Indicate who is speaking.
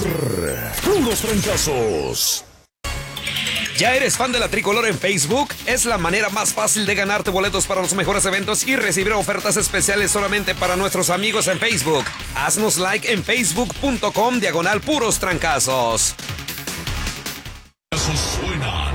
Speaker 1: Puros Trancazos.
Speaker 2: ¿Ya eres fan de la Tricolor en Facebook? Es la manera más fácil de ganarte boletos para los mejores eventos y recibir ofertas especiales solamente para nuestros amigos en Facebook. Haznos like en facebook.com/Puros Trancazos.
Speaker 1: Eso suena